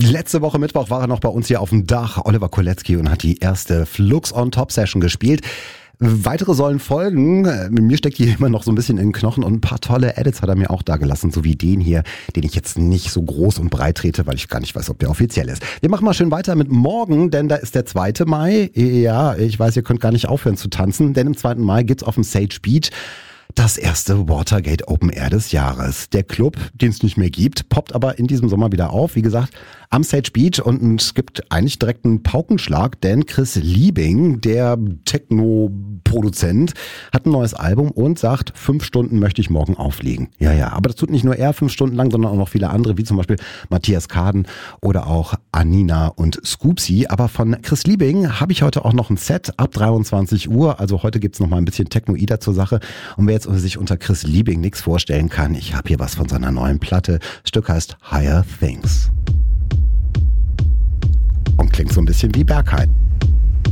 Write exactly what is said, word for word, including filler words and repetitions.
Letzte Woche Mittwoch war er noch bei uns hier auf dem Dach, Oliver Kolecki, und hat die erste Flux on Top Session gespielt. Weitere sollen folgen. Mir steckt hier immer noch so ein bisschen in den Knochen und ein paar tolle Edits hat er mir auch da gelassen, so wie den hier, den ich jetzt nicht so groß und breit trete, weil ich gar nicht weiß, ob der offiziell ist. Wir machen mal schön weiter mit morgen, denn da ist der zweite Mai. Ja, ich weiß, ihr könnt gar nicht aufhören zu tanzen, denn am zweiten Mai gibt's auf dem Sage Beach das erste Watergate Open Air des Jahres. Der Club, den es nicht mehr gibt, poppt aber in diesem Sommer wieder auf. Wie gesagt, am Sage Beach, und es gibt eigentlich direkt einen Paukenschlag, denn Chris Liebing, der Techno-Produzent, hat ein neues Album und sagt, fünf Stunden möchte ich morgen auflegen. Ja, ja, aber das tut nicht nur er fünf Stunden lang, sondern auch noch viele andere, wie zum Beispiel Matthias Kaden oder auch Anina und Scoopsy. Aber von Chris Liebing habe ich heute auch noch ein Set ab dreiundzwanzig Uhr. Also heute gibt's noch mal ein bisschen Technoida zur Sache. Und wer jetzt sich unter Chris Liebing nichts vorstellen kann, ich habe hier was von seiner neuen Platte. Das Stück heißt Higher Things. Und klingt so ein bisschen wie Berghain.